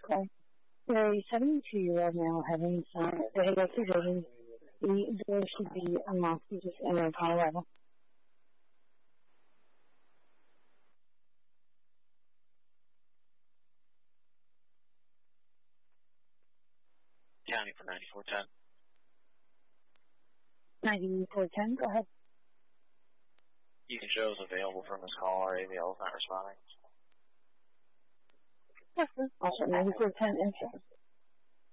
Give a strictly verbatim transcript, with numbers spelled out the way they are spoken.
call. We're seventy-two right now, having some radio provisions. The door should be unlocked. You just enter Colorado. County for ninety-four ten. ninety-four ten, go ahead. You can show us available from this call. Our A V L is not responding. Yes, sir. Also ninety-four ten, enter.